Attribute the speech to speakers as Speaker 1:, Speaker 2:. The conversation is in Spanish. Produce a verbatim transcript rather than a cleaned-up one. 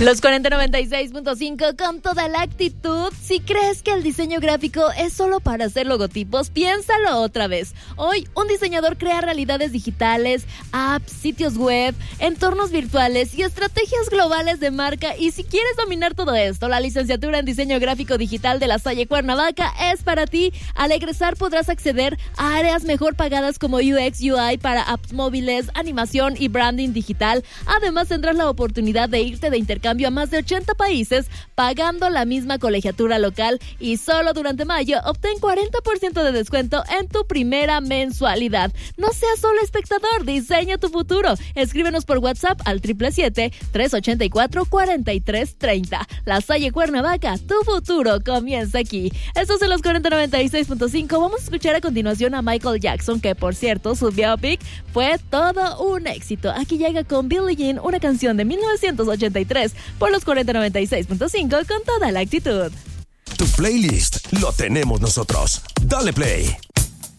Speaker 1: Los cuarenta noventa y seis punto cinco con toda la actitud. Si crees que el diseño gráfico es solo para hacer logotipos, piénsalo otra vez. Hoy, un diseñador crea realidades digitales, apps, sitios web, entornos virtuales y estrategias globales de marca. Y si quieres dominar todo esto, la licenciatura en diseño gráfico digital de La Salle Cuernavaca es para ti. Al egresar podrás acceder a áreas mejor pagadas como U X U I para apps móviles, animación y branding digital. Además, tendrás la oportunidad de irte de intercambio a más de ochenta países pagando la misma colegiatura local, y solo durante mayo obtén cuarenta por ciento de descuento en tu primera mensualidad. No seas solo espectador, diseña tu futuro. Escríbenos por WhatsApp al siete siete siete, tres ocho cuatro, cuatro tres tres cero. La Salle Cuernavaca, tu futuro comienza aquí. Estos son los cuarenta noventa y seis punto cinco. Vamos a escuchar a continuación a Michael Jackson, que por cierto su biopic fue todo un éxito. Aquí llega con Billie Jean, una canción de mil novecientos ochenta y tres, por los cuarenta noventa y seis punto cinco con toda la actitud.
Speaker 2: Tu playlist lo tenemos nosotros. Dale play.